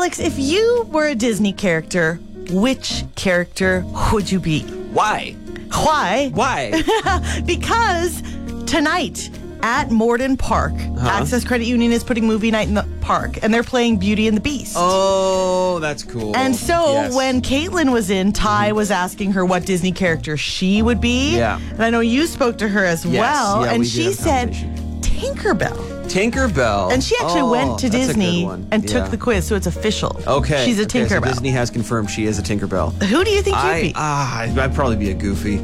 Alex, if you were a Disney character, which character would you be? Why? Why? Why? Because tonight at Morden Park, Access Credit Union is putting movie night in the park, and they're playing Beauty and the Beast. Oh, that's cool. And so when Caitlin was in, Ty was asking her what Disney character she would be. Yeah. And I know you spoke to her as well, Yeah, and we did she have a said conversation. Tinkerbell. Tinkerbell. And she actually went to that's a Disney good one. and Yeah. took the quiz, so it's official. Okay. She's a Okay, so Tinkerbell. Disney has confirmed she is a Tinkerbell. Who do you think you'd be? I'd probably be a Goofy.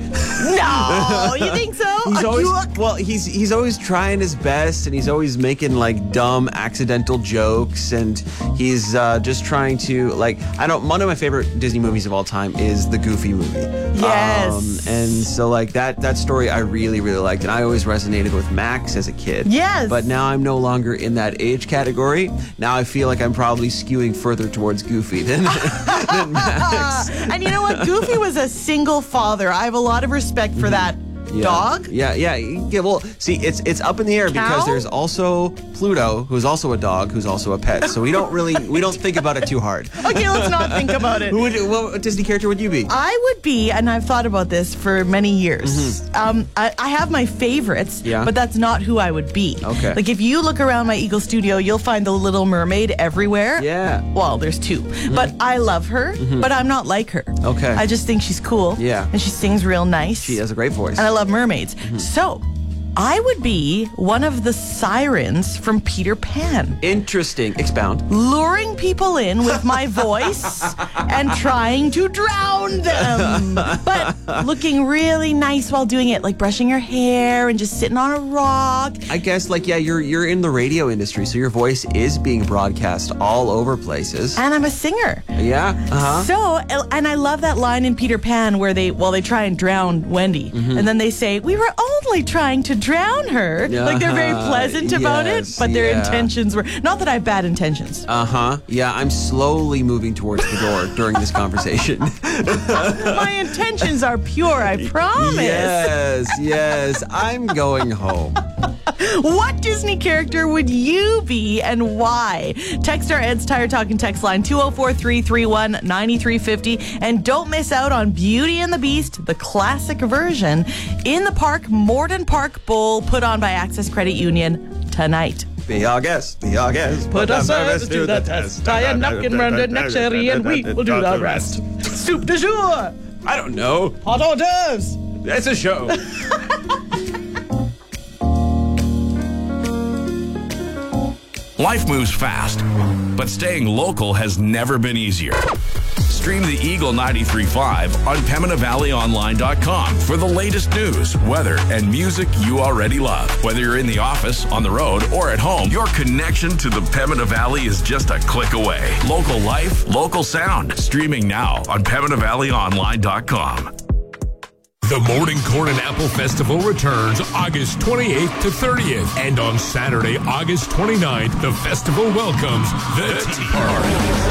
No, you think so? He's always trying his best, and he's always making like dumb accidental jokes, and he's just trying to one of my favorite Disney movies of all time is the Goofy movie. Yes. And so like that story I really, really liked, and I always resonated with Max as a kid. Yes. But now I'm no longer in that age category. Now I feel like I'm probably skewing further towards Goofy than Max. And you know what? Goofy was a single father. I have a lot of respect for that dog. Yeah. Well, see, it's up in the air because Cow? there's also Pluto, who's also a dog, who's also a pet. So we don't think about it too hard. Okay, let's not think about it. What Disney character would you be? I would be, and I've thought about this for many years. I have my favorites, but that's not who I would be. Okay. Like if you look around my Eagle studio, you'll find the Little Mermaid everywhere. Yeah. Well, there's two, but I love her, but I'm not like her. Okay. I just think she's cool. Yeah. And she sings real nice. She has a great voice. And I love mermaids. So I would be one of the sirens from Peter Pan. Interesting. Expound. Luring people in with my voice and trying to drown them. But looking really nice while doing it, like brushing your hair and just sitting on a rock. I guess you're in the radio industry, so your voice is being broadcast all over places. And I'm a singer. Yeah. So, and I love that line in Peter Pan where they try and drown Wendy. And then they say, we were only trying to drown her. Like they're very pleasant about it, but their intentions were, not that I have bad intentions. Yeah, I'm slowly moving towards the door during this conversation. My intentions are pure, I promise. Yes, I'm going home. What Disney character would you be and why? Text our Ed's Tire Talking text line 204-331-9350 and don't miss out on Beauty and the Beast, the classic version, in the park Morden Park Bowl put on by Access Credit Union tonight. Be our guest. Put our service to the test. Tie a napkin round your neck, Sherry, and we will do the rest. Soup du jour. I don't know. Hot hors d'oeuvres. It's a show. Life moves fast, but staying local has never been easier. Stream the Eagle 93.5 on PembinaValleyOnline.com for the latest news, weather, and music you already love. Whether you're in the office, on the road, or at home, your connection to the Pembina Valley is just a click away. Local life, local sound. Streaming now on PembinaValleyOnline.com. The Morning Corn and Apple Festival returns August 28th to 30th. And on Saturday, August 29th, the festival welcomes the Tea Party.